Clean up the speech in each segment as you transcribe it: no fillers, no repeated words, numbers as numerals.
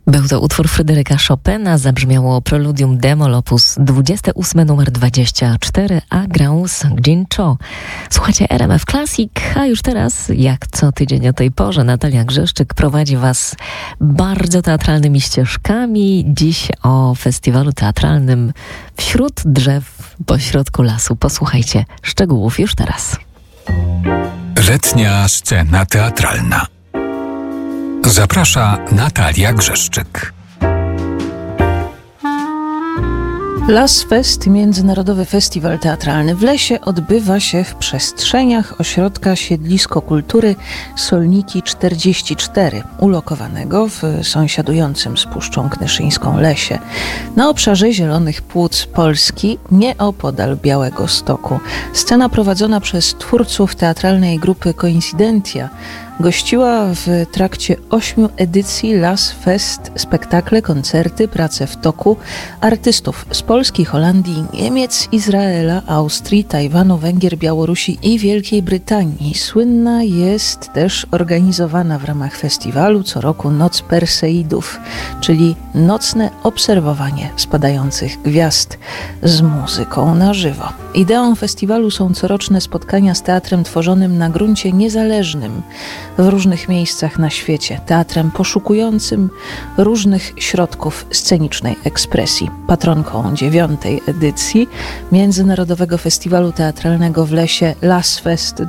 Był to utwór Fryderyka Chopina, zabrzmiało Preludium Demol op. 28 numer 24, a grał Sung-Jin Cho. Słuchajcie RMF Classic, a już teraz, jak co tydzień o tej porze, Natalia Grzeszczyk prowadzi Was bardzo teatralnymi ścieżkami. Dziś o festiwalu teatralnym Wśród drzew pośrodku lasu. Posłuchajcie szczegółów już teraz. Letnia scena teatralna. Zaprasza Natalia Grzeszczyk. Las Fest, międzynarodowy festiwal teatralny w lesie, odbywa się w przestrzeniach ośrodka Siedlisko Kultury Solniki 44, ulokowanego w sąsiadującym z Puszczą Knyszyńską lesie, na obszarze Zielonych Płuc Polski, nieopodal Białegostoku. Scena prowadzona przez twórców teatralnej grupy Coincidentia gościła w trakcie 8 edycji Las Fest spektakle, koncerty, prace w toku artystów z Polski, Holandii, Niemiec, Izraela, Austrii, Tajwanu, Węgier, Białorusi i Wielkiej Brytanii. Słynna jest też organizowana w ramach festiwalu co roku Noc Perseidów, czyli nocne obserwowanie spadających gwiazd z muzyką na żywo. Ideą festiwalu są coroczne spotkania z teatrem tworzonym na gruncie niezależnym w różnych miejscach na świecie, teatrem poszukującym różnych środków scenicznej ekspresji. Patronką 9. edycji Międzynarodowego Festiwalu Teatralnego w Lesie Las Fest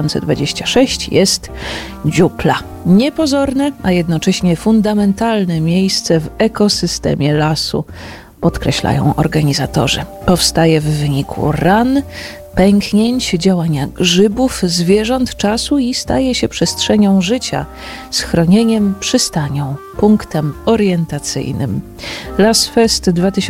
2026 jest Dziupla. Niepozorne, a jednocześnie fundamentalne miejsce w ekosystemie lasu, podkreślają organizatorzy. Powstaje w wyniku ran, pęknięć, działania grzybów, zwierząt, czasu i staje się przestrzenią życia, schronieniem, przystanią, punktem orientacyjnym. Las Fest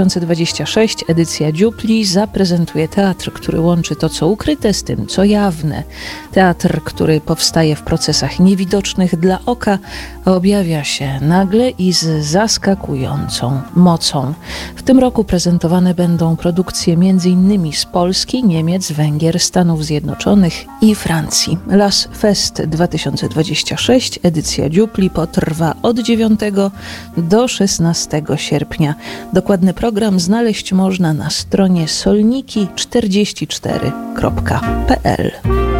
2026, edycja Dziupli, zaprezentuje teatr, który łączy to, co ukryte, z tym, co jawne. Teatr, który powstaje w procesach niewidocznych dla oka, objawia się nagle i z zaskakującą mocą. W tym roku prezentowane będą produkcje m.in. z Polski, Niemiec, Węgier, Stanów Zjednoczonych i Francji. Las Fest 2026, edycja Dziupli, potrwa od 9 do 16 sierpnia. Dokładny program znaleźć można na stronie solniki44.pl.